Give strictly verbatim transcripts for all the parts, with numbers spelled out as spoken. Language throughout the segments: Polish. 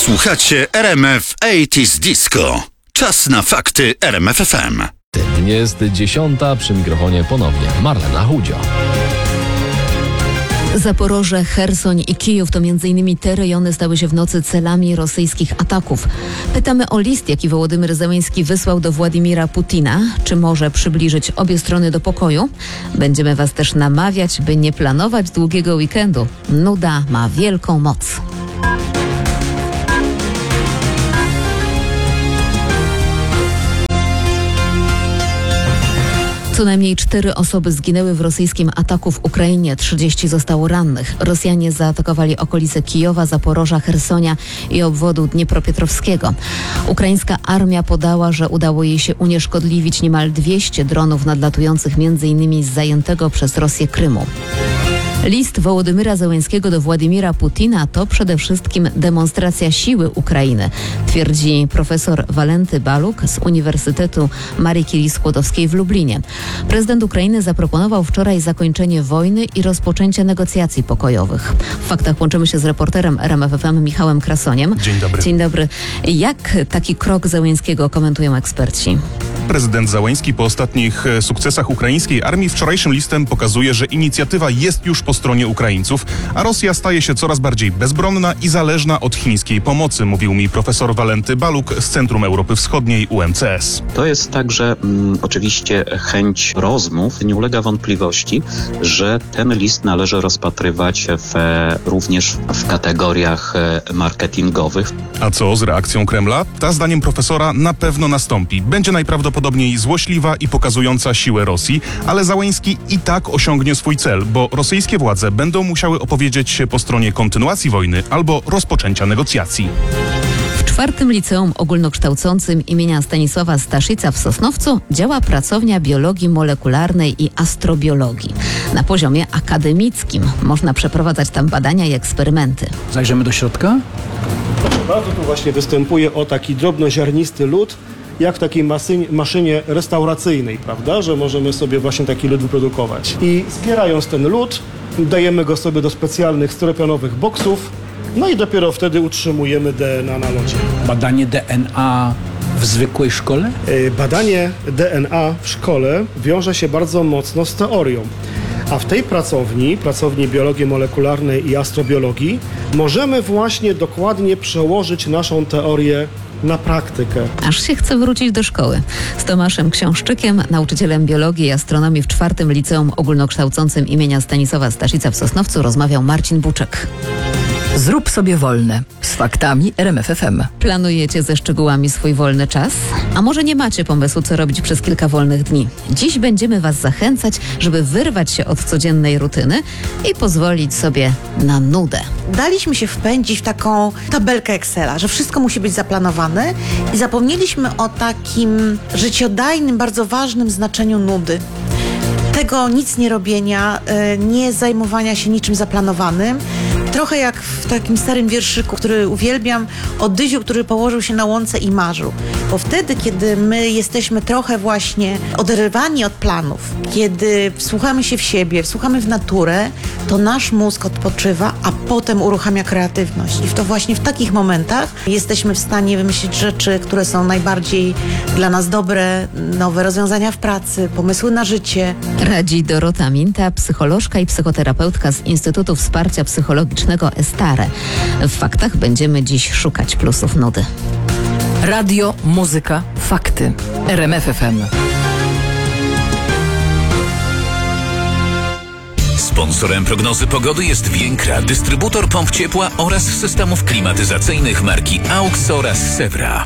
Słuchacie R M F osiemdziesiąt Disco. Czas na fakty R M F F M. Jest dziesiąta, przy mikrofonie ponownie Marlena Chudzio. Zaporoże, Chersoń i Kijów to między innymi te rejony stały się w nocy celami rosyjskich ataków. Pytamy o list, jaki Wołodymyr Zełenski wysłał do Władimira Putina. Czy może przybliżyć obie strony do pokoju? Będziemy was też namawiać, by nie planować długiego weekendu. Nuda ma wielką moc. Co najmniej cztery osoby zginęły w rosyjskim ataku w Ukrainie, trzydzieści zostało rannych. Rosjanie zaatakowali okolice Kijowa, Zaporoża, Chersonia i obwodu Dniepropietrowskiego. Ukraińska armia podała, że udało jej się unieszkodliwić niemal dwieście dronów nadlatujących między innymi z zajętego przez Rosję Krymu. List Wołodymyra Zełenskiego do Władimira Putina to przede wszystkim demonstracja siły Ukrainy, twierdzi profesor Walenty Baluk z Uniwersytetu Marii Curie-Skłodowskiej w Lublinie. Prezydent Ukrainy zaproponował wczoraj zakończenie wojny i rozpoczęcie negocjacji pokojowych. W faktach łączymy się z reporterem R M F F M Michałem Krasoniem. Dzień dobry. Dzień dobry. Jak taki krok Zełenskiego komentują eksperci? Prezydent Zełenski po ostatnich sukcesach ukraińskiej armii wczorajszym listem pokazuje, że inicjatywa jest już po stronie Ukraińców, a Rosja staje się coraz bardziej bezbronna i zależna od chińskiej pomocy, mówił mi profesor Walenty Baluk z Centrum Europy Wschodniej U M C S. To jest także mm, oczywiście chęć rozmów. Nie ulega wątpliwości, że ten list należy rozpatrywać w, również w kategoriach marketingowych. A co z reakcją Kremla? Ta zdaniem profesora na pewno nastąpi. Będzie najprawdopodobniej złośliwa i pokazująca siłę Rosji, ale Zełenski i tak osiągnie swój cel, bo rosyjskie władze będą musiały opowiedzieć się po stronie kontynuacji wojny albo rozpoczęcia negocjacji. W czwartym liceum ogólnokształcącym imienia Stanisława Staszica w Sosnowcu działa pracownia biologii molekularnej i astrobiologii. Na poziomie akademickim można przeprowadzać tam badania i eksperymenty. Zajrzymy do środka? Bardzo tu właśnie występuje o taki drobnoziarnisty lód, jak w takiej masynie, maszynie restauracyjnej, prawda, że możemy sobie właśnie taki lód wyprodukować. I zbierając ten lód, dajemy go sobie do specjalnych styropianowych boksów, no i dopiero wtedy utrzymujemy D N A na lodzie. Badanie D N A w zwykłej szkole? Badanie D N A w szkole wiąże się bardzo mocno z teorią. A w tej pracowni, pracowni biologii molekularnej i astrobiologii, możemy właśnie dokładnie przełożyć naszą teorię na praktykę. Aż się chce wrócić do szkoły. Z Tomaszem Książczykiem, nauczycielem biologii i astronomii w czwartym liceum ogólnokształcącym imienia Stanisława Staszica w Sosnowcu rozmawiał Marcin Buczek. Zrób sobie wolne z faktami R M F F M. Planujecie ze szczegółami swój wolny czas? A może nie macie pomysłu, co robić przez kilka wolnych dni? Dziś będziemy was zachęcać, żeby wyrwać się od codziennej rutyny i pozwolić sobie na nudę. Daliśmy się wpędzić w taką tabelkę Excela, że wszystko musi być zaplanowane i zapomnieliśmy o takim życiodajnym, bardzo ważnym znaczeniu nudy. Tego nic nie robienia, nie zajmowania się niczym zaplanowanym. Trochę jak w takim starym wierszyku, który uwielbiam, o Dyziu, który położył się na łące i marzył. Bo wtedy, kiedy my jesteśmy trochę właśnie oderwani od planów, kiedy wsłuchamy się w siebie, wsłuchamy w naturę, to nasz mózg odpoczywa, a potem uruchamia kreatywność. I to właśnie w takich momentach jesteśmy w stanie wymyślić rzeczy, które są najbardziej dla nas dobre, nowe rozwiązania w pracy, pomysły na życie. Radzi Dorota Minta, psycholożka i psychoterapeutka z Instytutu Wsparcia Psychologicznego Estare. W faktach będziemy dziś szukać plusów nudy. Radio, muzyka, fakty. R M F F M. Sponsorem prognozy pogody jest Więkra, dystrybutor pomp ciepła oraz systemów klimatyzacyjnych marki AUX oraz Sewra.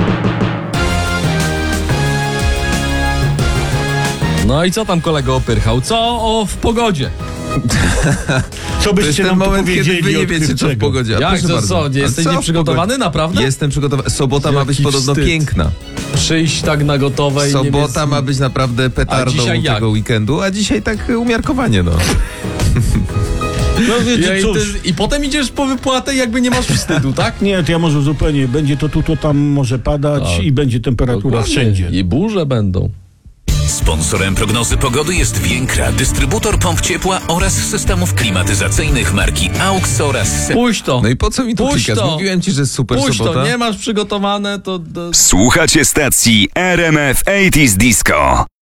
No i co tam kolego opyrchał? Co o w pogodzie? Co byście nam moment, powiedzieli, kiedy wy nie wiecie, co w pogodzie. A Jak proszę to bardzo. co? Nie jesteś A co w nieprzygotowany, pogodzie? naprawdę? Jestem przygotowany. Sobota ma być Jaki podobno wstyd. piękna. Przyjść tak na gotowe i nie Sobota wiedz- ma być naprawdę petardą dzisiaj jak? tego weekendu, a dzisiaj tak umiarkowanie, no. No wiecie, I, cóż, ty, I potem idziesz po wypłatę, jakby nie masz wstydu, tak? nie, to ja może zupełnie, będzie to tu, to tam może padać Tak. i będzie temperatura Dokładnie. wszędzie. I burze będą. Sponsorem prognozy pogody jest Więkra, dystrybutor pomp ciepła oraz systemów klimatyzacyjnych marki AUX oraz... Puść to! No i po co mi tu Puść klikasz? to! Mówiłem ci, że jest super Puść sobota. to, nie masz przygotowane, to... to... Słuchacie stacji R M F osiemdziesiątych Disco.